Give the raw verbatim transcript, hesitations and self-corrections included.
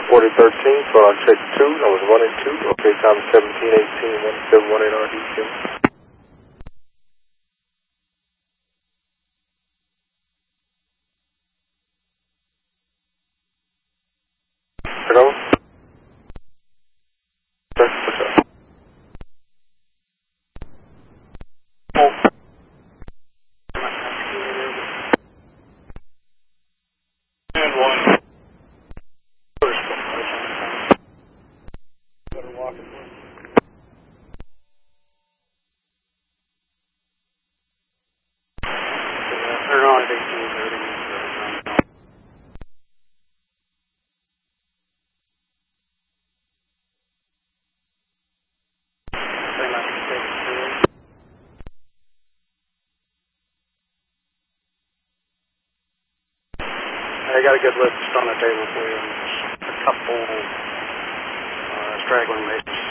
forty thirteen, so I'll check two. I was one and two. Okay, time seventeen eighteen, one seven one eight R D Q. Hello? Sir, what's up? Oh. And one. Better walk it. Turn on at eighteen thirty. I got a good list on the table for you. A couple uh, straggling bases.